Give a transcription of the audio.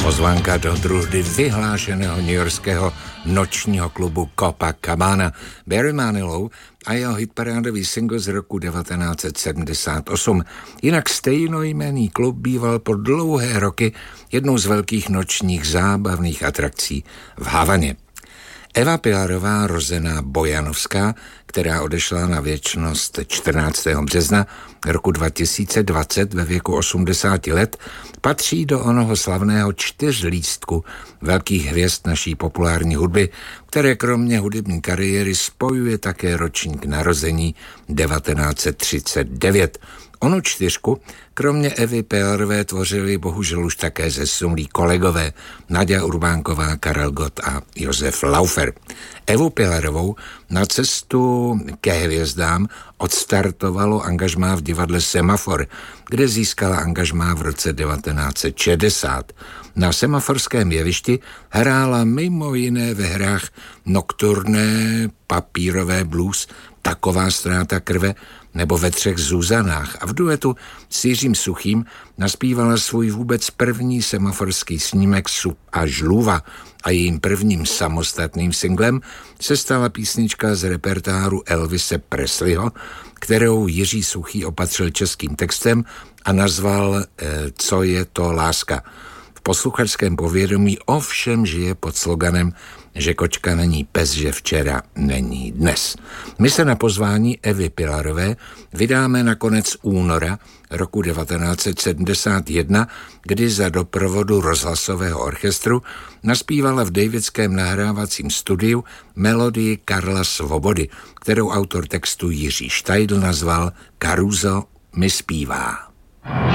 Pozvánka do družby vyhlášeného newyorského nočního klubu Copacabana. Barry Manilow a jeho hitparádový single z roku 1978. Jinak stejnojmenný klub býval po dlouhé roky jednou z velkých nočních zábavných atrakcí v Havaně. Eva Pilarová, rozená Bojanovská, která odešla na věčnost 14. března roku 2020 ve věku 80 let, patří do onoho slavného 4lístku velkých hvězd naší populární hudby, které kromě hudební kariéry spojuje také ročník narození 1939. Onu 4 kromě Evy Pilarové tvořili bohužel už také zesnulí kolegové Naďa Urbánková, Karel Gott a Josef Laufer. Evu Pilarovou na cestu ke hvězdám odstartovalo angažmá v divadle Semafor, kde získala angažmá v roce 1960. Na semaforském jevišti hrála mimo jiné ve hrách Nocturné, Papírové blues, Taková ztráta krve nebo Ve 3 Zuzanách a v duetu s Jiřím Suchým naspívala svůj vůbec první semaforský snímek Sup a žluva a jejím prvním samostatným singlem se stala písnička z repertoáru Elvise Presleyho, kterou Jiří Suchý opatřil českým textem a nazval Co je to láska. V posluchačském povědomí ovšem žije pod sloganem že kočka není pes, že včera není dnes. My se na pozvání Evy Pilarové vydáme na konec února roku 1971, kdy za doprovodu rozhlasového orchestru naspívala v davidském nahrávacím studiu melodii Karla Svobody, kterou autor textu Jiří Štajdl nazval Karuzo mi zpívá.